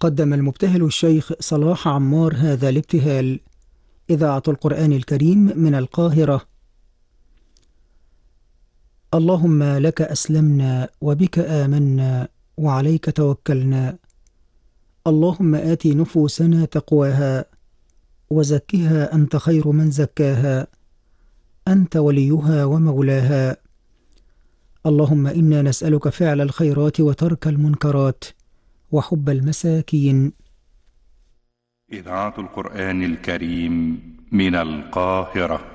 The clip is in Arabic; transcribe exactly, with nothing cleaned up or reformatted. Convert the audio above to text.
قدم المبتهل الشيخ صلاح عمار هذا الابتهال. إذاعة القرآن الكريم من القاهرة. اللهم لك أسلمنا وبك آمنا وعليك توكلنا. اللهم آت نفوسنا تقواها وزكها أنت خير من زكاها، أنت وليها ومولاها. اللهم إنا نسألك فعل الخيرات وترك المنكرات وحب المساكين. إذاعة القرآن الكريم من القاهرة.